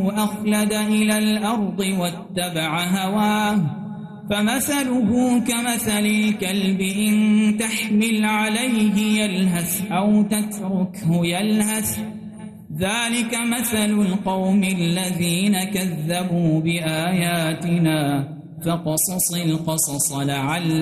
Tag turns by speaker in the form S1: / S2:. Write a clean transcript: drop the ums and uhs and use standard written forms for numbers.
S1: أخلد إلى الأرض واتبع هواه فمثله كمثل الكلب إن تحمل عليه يلهث أو تتركه يلهث ذلك مثل القوم الذين كذبوا بآياتنا فقصص القصص لعلهم